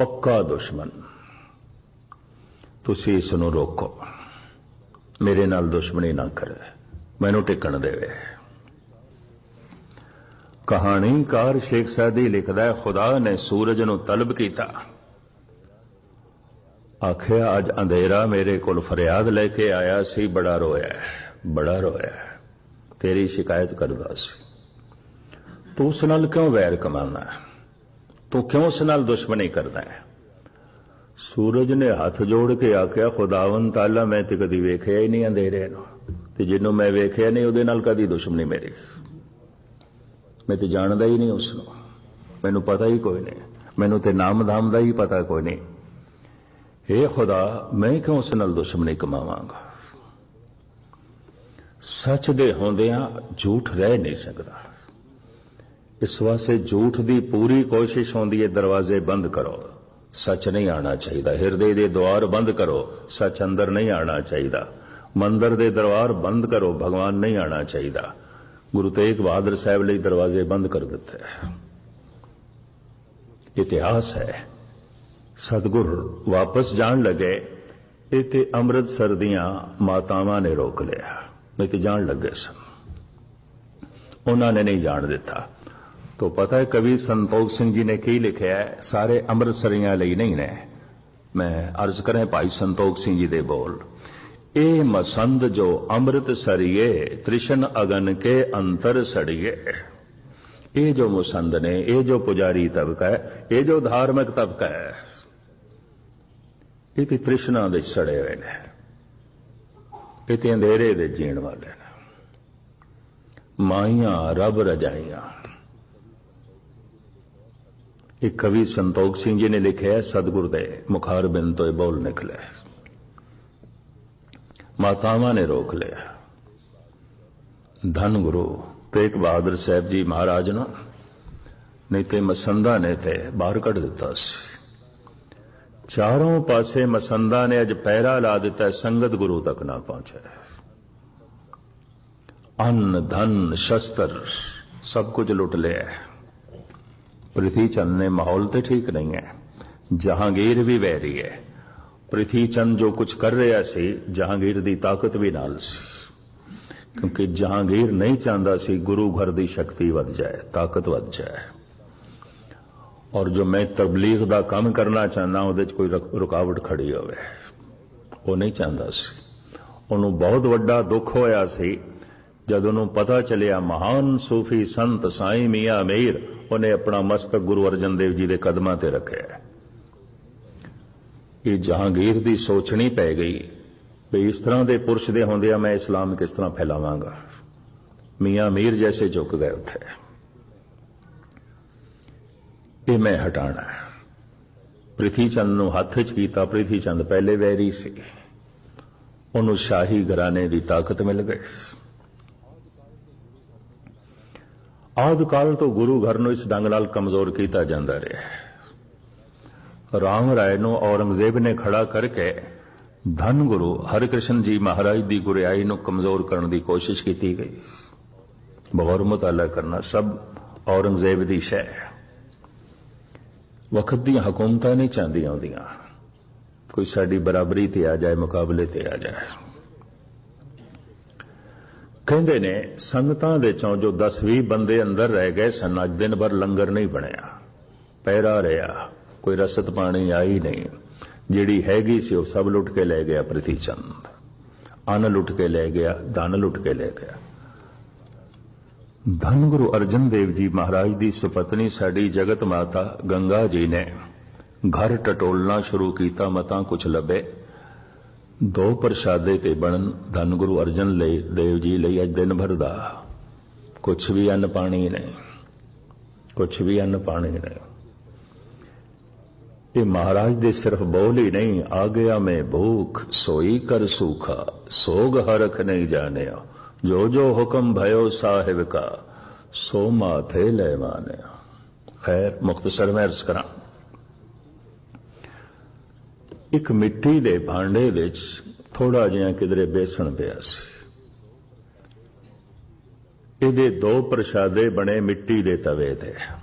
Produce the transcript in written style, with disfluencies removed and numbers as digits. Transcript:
पक्का दुश्मन। तुसी इसनूं रोको, मेरे नाल दुश्मनी ना करे, मैनूं टिकण देवे। कहानीकार शेख सादी लिखदा है, खुदा ने सूरज नूं तलब कीता, आखिया अज अंधेरा मेरे कोल फरियाद लेके आया सी, बड़ा रोया, बड़ा रोया, तेरी शिकायत करदा सी। तू उस नाल क्यों वैर कमाना है, तू क्यों उस नाल दुश्मनी करना है? सूरज ने हाथ जोड़ के आख्या, खुदावन ताला मैं ते कदी वेखिया ही नहीं अंधेरे नूं, ते जिन्नों मैं वेखिया नहीं उहदे नाल कदी दुश्मनी मेरी, मैं तो जानदा ही नहीं उसनूं, मैनूं पता ही कोई नहीं, मैनूं ते नाम धाम दा ही पता कोई नहीं। हे खुदा, मैं क्यों उस नाल दुश्मनी कमावांगा? सच दे होंदियां झूठ रह नहीं सकदा, इस वास्ते झूठ दी पूरी कोशिश होंदी है दरवाजे बंद करो, सच नहीं आना चाहिए। हिरदे दे द्वार बंद करो, सच अंदर नहीं आना चाहिए। मंदिर दे दरबार बंद करो, भगवान नहीं आना चाहिए। गुरु तेग बहादुर साहब लिए दरवाजे बंद कर दिते। इतिहास है, सतगुर वापस जान लगे, इते अमृतसर दियां मातावां ने रोक लिया, नहीं तो जान लगे सन, उन्होंने नहीं जान दिता। तो पता है कवि संतोख सिंह जी ने की लिखा है, सारे अमृतसरियां लिए नहीं ने, मैं अर्ज करें भाई संतोख सिंह जी दे बोल, ए मसंद जो अमृत सरिये, त्रिशन अगन के अंतर सड़िए। ये जो मुसंद ने, ये जो पुजारी तबका है, ये जो धार्मिक तबका है, ये तृष्णा दे सड़े हुए ने, ये अंधेरे दे जीण वाले ने। माइया रब रजाइया, एक कवि संतोख सिंह जी ने लिखे है, सतगुर दे मुखार बिन तो बोल निकले, मातावां ने रोक लिया। धन गुरु तेग बहादुर साहब जी महाराज नूं नहीं ते मसंदा ने ते बाहर कढ़ दिता सी। चारों पासे मसंदा ने अज पैरा ला दिता, संगत गुरु तक ना पहुंचे। अन्न धन शस्त्र सब कुछ लुट लिया। पृथ्वी चंद ने माहौल तो ठीक नहीं है, जहांगीर भी वैरी है। पृथ्वी चंद जो कुछ कर रहा सी, जहांगीर दी ताकत भी नाल सी, क्योंकि जहांगीर नहीं चाहता सी गुरु घर दी शक्ति वध जाए, ताकत वध जाए। और जो मैं तबलीग दा काम करना चाहना, उहदे च कोई रुकावट खड़ी होवे, वो नहीं चाहता सी। उन्होंने बहुत वड्डा दुख होया सी जद उन्होंने पता चलिया महान सूफी संत साईं मियां मीर उन्हें अपना मस्तक गुरु अर्जन देव जी के कदमां ते रखे। ये जहांगीर दी सोचनी पै गई भी इस तरह के पुरुष दे होंदिया मैं इस्लाम किस तरह फैलावांगा। मियां मीर जैसे झुक गए उथे, ये मैं हटाना है। पृथ्वी चंद नूं हथ च कीता। पृथ्वी चंद पहले वैरी सी, उन्होंने शाही घराने की ताकत मिल गई। आदि काल तो गुरु घर नूं इस ढंग नाल कमजोर किया जाता रहा। राम राय नूं औरंगजेब ने खड़ा करके धन गुरु हरकृष्ण जी महाराज की गुरियाई नूं कमजोर करने की कोशिश की गई। गौर मुताला करना सब औरंगजेब की शह है। वक्त दी हुकूमतां नहीं चाहदियां होंदियां कोई साडी बराबरी ते आ जाए, मुकाबले ते आ जाए। कहते ने संगतां दे चों जो 10-20 बंदे अंदर रह गए सन, अज दिन भर लंगर नहीं बनया, पैरा रहा, कोई रसद पानी आई नहीं। जिहड़ी हैगी सी वो सब लुट के ले गया पृथ्वी चंद। अन्न लुट के ले गया, धन लुट के ले गया। धन गुरु अर्जन देव जी महाराज की सुपत्नी साडी जगत माता गंगा जी ने घर टटोलना शुरू किया। मतां कुछ लभे, 2 प्रशादे ते बनन धन गुरु अर्जन देव जी लई अज दिन भर दा कुछ भी अन्न पानी नहीं, कुछ भी अन्न पानी नहीं। ये महाराज दे सिर्फ बोल ही नहीं, आ गया मैं भूख सोई कर सूखा, सोग हरख नहीं जाने, जो जो हुक्म भयो साहिब का, सो माथे ले माने। खैर मुख्तसर मैं अर्ज करा, एक मिट्टी दे भांडे विच थोड़ा जिहा किधरे बेसन पिया सी। इहदे 2 प्रशादे बने मिट्टी दे तवे ते।